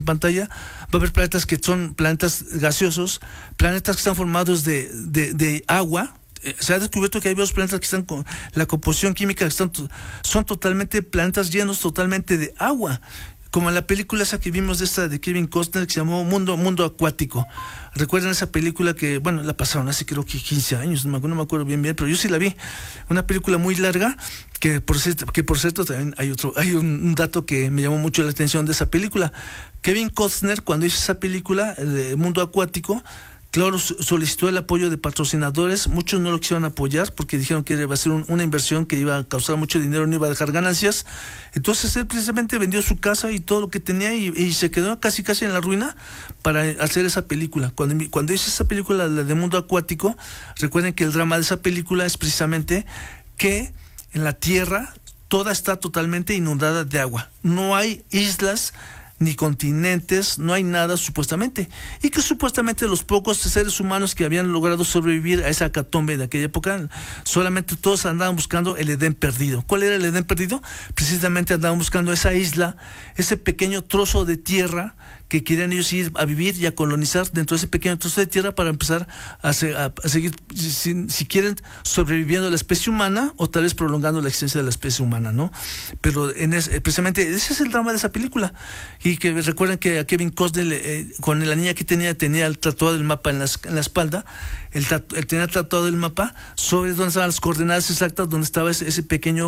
pantalla, va a haber planetas que son planetas gaseosos, planetas que están formados de agua. Se ha descubierto que hay varios planetas que están con la composición química, que son totalmente planetas llenos totalmente de agua, como en la película esa que vimos de Kevin Costner, que se llamó Mundo Acuático. ¿Recuerdan esa película que, bueno, la pasaron hace creo que 15 años, no me acuerdo bien, pero yo sí la vi? Una película muy larga, que por cierto también hay un dato que me llamó mucho la atención de esa película. Kevin Costner, cuando hizo esa película, de Mundo Acuático, claro, solicitó el apoyo de patrocinadores. Muchos no lo quisieron apoyar porque dijeron que iba a ser una inversión que iba a causar mucho dinero, no iba a dejar ganancias. Entonces él precisamente vendió su casa y todo lo que tenía y se quedó casi en la ruina para hacer esa película. Cuando hice esa película, la de Mundo Acuático, recuerden que el drama de esa película es precisamente que en la Tierra toda está totalmente inundada de agua. No hay islas ni continentes, no hay nada supuestamente, y que supuestamente los pocos seres humanos que habían logrado sobrevivir a esa hecatombe de aquella época, solamente todos andaban buscando el Edén perdido. ¿Cuál era el Edén perdido? Precisamente andaban buscando esa isla, ese pequeño trozo de tierra que querían ellos ir a vivir y a colonizar dentro de ese pequeño trozo de tierra para empezar a seguir, si quieren, sobreviviendo la especie humana o tal vez prolongando la existencia de la especie humana, ¿no? Pero precisamente ese es el drama de esa película. Y que recuerden que a Kevin Costner, con la niña que tenía el tatuado del mapa en la espalda, él tenía tatuado el mapa sobre donde estaban las coordenadas exactas, donde estaba ese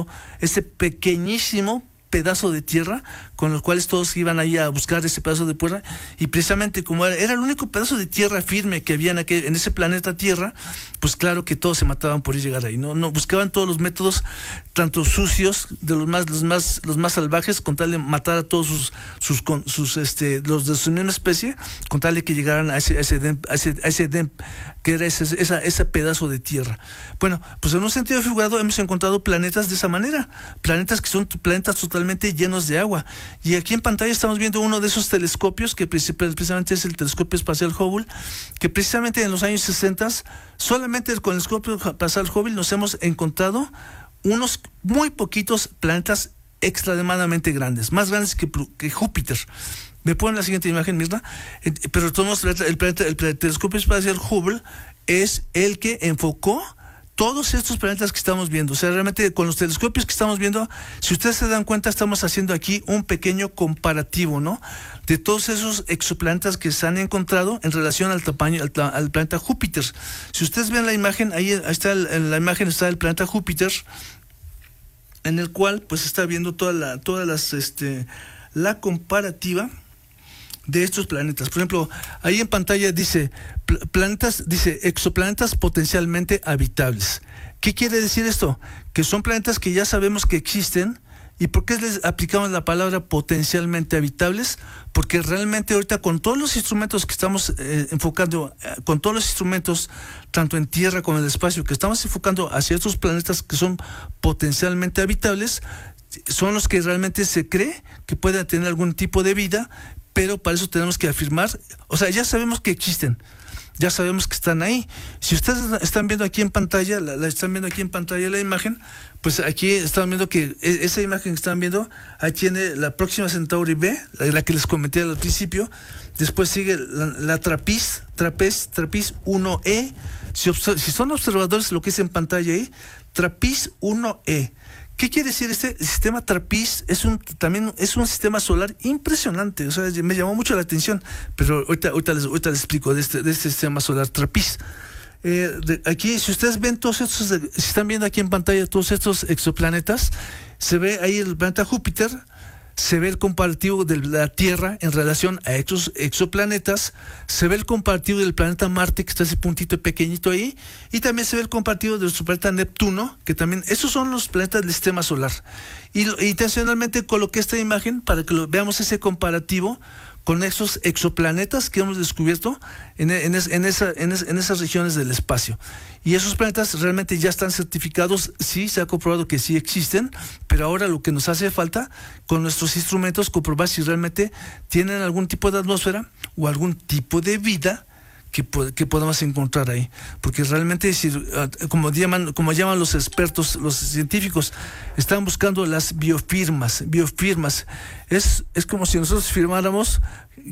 pequeñísimo pedazo de tierra con los cuales todos iban ahí a buscar ese pedazo de tierra, y precisamente como era el único pedazo de tierra firme que había en ese planeta Tierra, pues claro que todos se mataban por llegar ahí, no buscaban todos los métodos, tanto sucios, de los más salvajes, con tal de matar a todos los de su misma especie, con tal de que llegaran a ese Edén, que era ese pedazo de tierra. Bueno, pues en un sentido figurado hemos encontrado planetas de esa manera, planetas que son planetas totalmente llenos de agua. Y aquí en pantalla estamos viendo uno de esos telescopios, que precisamente es el telescopio espacial Hubble, que precisamente en los años 60, solamente con el telescopio espacial Hubble nos hemos encontrado unos muy poquitos planetas extremadamente grandes, más grandes que Júpiter. Me ponen la siguiente imagen, Mirna. Pero todos el telescopio espacial Hubble es el que enfocó todos estos planetas que estamos viendo. O sea, realmente con los telescopios que estamos viendo, si ustedes se dan cuenta, estamos haciendo aquí un pequeño comparativo, ¿no?, de todos esos exoplanetas que se han encontrado en relación al tamaño al planeta Júpiter. Si ustedes ven la imagen, ahí está en la imagen está el planeta Júpiter, en el cual pues está viendo la comparativa de estos planetas. Por ejemplo, ahí en pantalla dice exoplanetas potencialmente habitables. ¿Qué quiere decir esto? Que son planetas que ya sabemos que existen. ¿Y por qué les aplicamos la palabra potencialmente habitables? Porque realmente ahorita con todos los instrumentos que estamos enfocando, con todos los instrumentos, tanto en tierra como en el espacio, que estamos enfocando hacia estos planetas que son potencialmente habitables, son los que realmente se cree que pueden tener algún tipo de vida, pero para eso tenemos que afirmar, o sea, ya sabemos que existen, ya sabemos que están ahí. Si ustedes están viendo aquí en pantalla, la imagen, pues aquí están viendo que esa imagen que están viendo, ahí tiene la Próxima Centauri B, la que les comenté al principio. Después sigue la TRAPPIST 1e. Si son observadores, lo que es en pantalla ahí, TRAPPIST 1e. ¿Qué quiere decir este sistema TRAPPIST? También es un sistema solar impresionante. O sea, me llamó mucho la atención, pero ahorita les explico de este sistema solar TRAPPIST. Aquí, si ustedes ven si están viendo aquí en pantalla todos estos exoplanetas, se ve ahí el planeta Júpiter, se ve el comparativo de la Tierra en relación a estos exoplanetas, se ve el comparativo del planeta Marte, que está ese puntito pequeñito ahí, y también se ve el comparativo de nuestro planeta Neptuno, que también, esos son los planetas del sistema solar. Y intencionalmente coloqué esta imagen para que veamos ese comparativo con esos exoplanetas que hemos descubierto en esas regiones del espacio. Y esos planetas realmente ya están certificados, sí, se ha comprobado que sí existen, pero ahora lo que nos hace falta con nuestros instrumentos, comprobar si realmente tienen algún tipo de atmósfera o algún tipo de vida que podamos encontrar ahí, porque realmente como llaman los expertos, los científicos, están buscando las biofirmas. Es como si nosotros firmáramos